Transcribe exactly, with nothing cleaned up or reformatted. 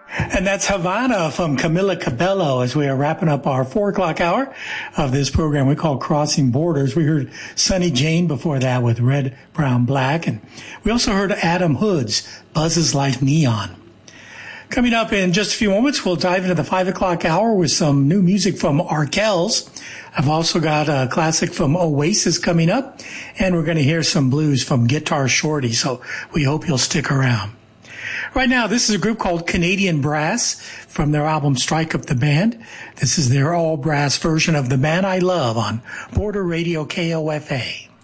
And that's Havana from Camila Cabello as we are wrapping up our four o'clock hour of this program we call Crossing Borders. We heard Sonny Jane before that with Red, Brown, Black. And we also heard Adam Hood's Buzzes Like Neon. Coming up in just a few moments, we'll dive into the five o'clock hour with some new music from Arkells. I've also got a classic from Oasis coming up, and we're going to hear some blues from Guitar Shorty, so we hope you'll stick around. Right now, this is a group called Canadian Brass from their album Strike Up the Band. This is their all-brass version of The Man I Love on Border Radio K O F A.